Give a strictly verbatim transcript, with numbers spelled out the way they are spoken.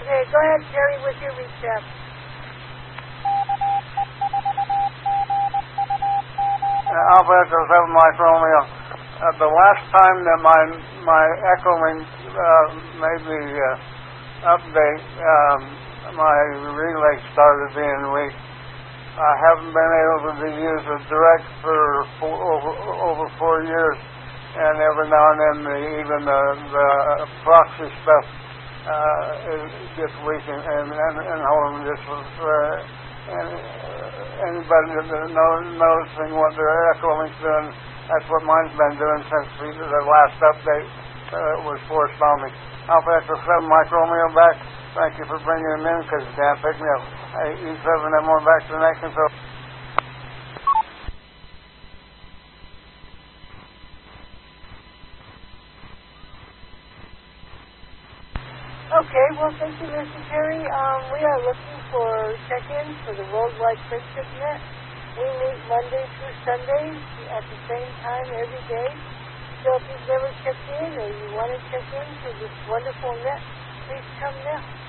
Okay, go ahead, Terry, with your recap. Uh, Alpha Echo seven Mike Romeo. Uh, the last time that my my Echo Link uh, made the uh, update, um, my relay started being weak. I haven't been able to use it direct for four, over over four years, and every now and then the, even the, the proxy stuff uh, is, gets weak and and and, and holding this was. Uh, And uh, anybody that knows noticing what their Echo Link's doing, that's what mine's been doing since the, the last update uh, was forced on me. Alpha Echo seven Mike Romeo back. Thank you for bringing him in because he can't pick me up. Hey, E seven M one back to the next control. Okay, well, thank you, Mister Terry. Um, we are looking for check-ins for the Worldwide Friendship Net. We meet Monday through Sunday at the same time every day. So if you've never checked in or you want to check in to this wonderful net, please come now.